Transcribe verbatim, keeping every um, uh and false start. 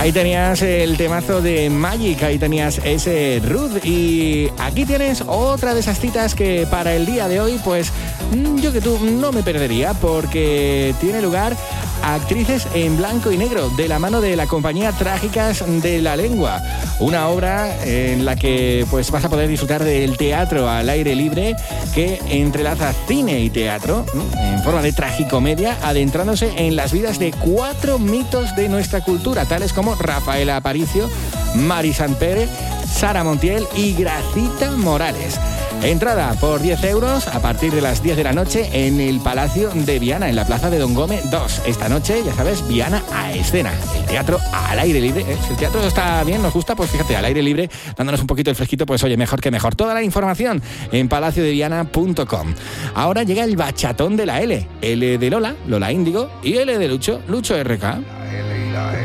Ahí tenías el temazo de Magic, ahí tenías ese Rude. Y aquí tienes otra de esas citas que para el día de hoy, pues yo que tú no me perdería, porque tiene lugar Actrices en Blanco y Negro, de la mano de la compañía Trágicas de la Lengua. Una obra en la que pues vas a poder disfrutar del teatro al aire libre que entrelaza cine y teatro en forma de tragicomedia, adentrándose en las vidas de cuatro mitos de nuestra cultura, tales como Rafaela Aparicio, Mari Sampere, Sara Montiel y Gracita Morales. Entrada por diez euros a partir de las diez de la noche en el Palacio de Viana, en la Plaza de Don Gómez dos. Esta noche, ya sabes, Viana a escena. El teatro al aire libre. ¿Eh? Si el teatro está bien, nos gusta, pues fíjate, al aire libre, dándonos un poquito el fresquito, pues oye, mejor que mejor. Toda la información en palacio de viana punto com. Ahora llega el bachatón de la L. L de Lola, Lola Índigo, y L de Lucho, Lucho R K.